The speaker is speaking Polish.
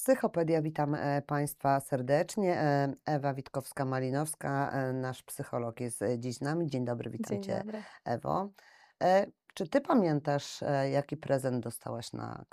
Psychopedia. Witam Państwa serdecznie. Ewa Witkowska-Malinowska, nasz psycholog jest dziś z nami. Dzień dobry, witam Dzień Cię, dobry. Ewo. Czy Ty pamiętasz, jaki prezent dostałaś na